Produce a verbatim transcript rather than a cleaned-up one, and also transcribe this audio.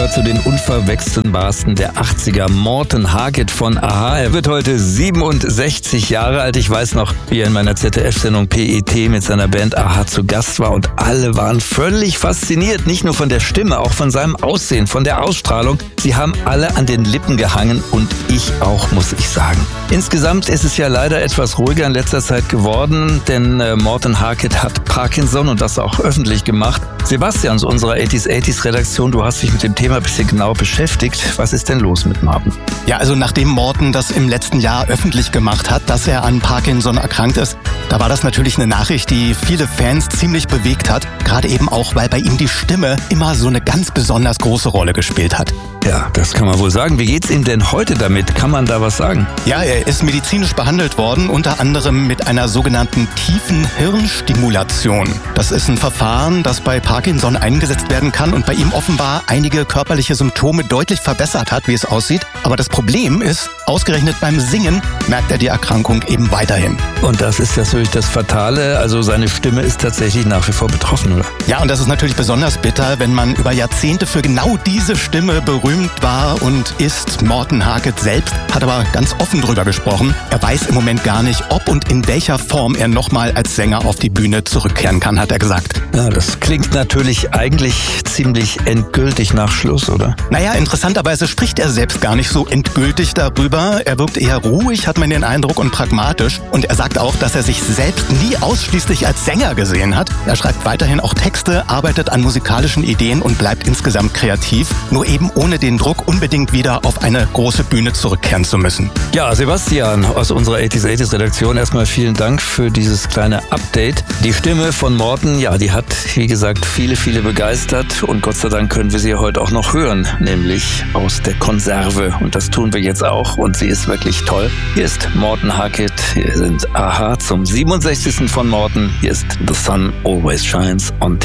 gehört zu den unverwechselbarsten der achtziger. Morten Harket von a-ha. Er wird heute siebenundsechzig Jahre alt. Ich weiß noch, wie er in meiner Z D F-Sendung P E T mit seiner Band a-ha zu Gast war und alle waren völlig fasziniert. Nicht nur von der Stimme, auch von seinem Aussehen, von der Ausstrahlung. Sie haben alle an den Lippen gehangen und ich auch, muss ich sagen. Insgesamt ist es ja leider etwas ruhiger in letzter Zeit geworden, denn äh, Morten Harket hat Parkinson und das auch öffentlich gemacht. Sebastian aus unserer achtziger achtziger Redaktion, du hast dich mit dem Thema ein bisschen genau beschäftigt. Was ist denn los mit Morten? Ja, also nachdem Morten das im letzten Jahr öffentlich gemacht hat, dass er an Parkinson erkrankt ist, da war das natürlich eine Nachricht, die viele Fans ziemlich bewegt hat. Gerade eben auch, weil bei ihm die Stimme immer so eine ganz besonders große Rolle gespielt hat. Ja, das kann man wohl sagen. Wie geht's ihm denn heute damit? Kann man da was sagen? Ja, er ist medizinisch behandelt worden, unter anderem mit einer sogenannten tiefen Hirnstimulation. Das ist ein Verfahren, das bei Parkinson eingesetzt werden kann und bei ihm offenbar einige körperliche Symptome deutlich verbessert hat, wie es aussieht. Aber das Problem ist, ausgerechnet beim Singen merkt er die Erkrankung eben weiterhin. Und das ist natürlich das Fatale, also seine Stimme ist tatsächlich nach wie vor betroffen, oder? Ja, und das ist natürlich besonders bitter, wenn man über Jahrzehnte für genau diese Stimme berühmt war und ist. Morten Harket selbst hat aber ganz offen drüber gesprochen. Er weiß im Moment gar nicht, ob und in welcher Form er nochmal als Sänger auf die Bühne zurückkehren kann, hat er gesagt. Ja, das klingt natürlich eigentlich ziemlich endgültig nach Schluss, oder? Naja, interessanterweise spricht er selbst gar nicht so endgültig darüber. Er wirkt eher ruhig, hat man den Eindruck, und pragmatisch. Und er sagt auch, dass er sich selbst nie ausschließlich als Sänger gesehen hat. Er schreibt weiterhin auch Texte, arbeitet an musikalischen Ideen und bleibt insgesamt kreativ. Nur eben ohne den Druck, unbedingt wieder auf eine große Bühne zurückkehren zu müssen. Ja, Sebastian aus unserer achtziger achtziger Redaktion, erstmal vielen Dank für dieses kleine Update. Die Stimme von Morten, ja, die hat, wie gesagt, viele, viele begeistert und Gott sei Dank können wir sie heute auch noch hören, nämlich aus der Konserve. Und das tun wir jetzt auch und sie ist wirklich toll. Hier ist Morten Harket, hier sind a-ha zum siebenundsechzigsten von Morten. Hier ist The Sun Always Shines on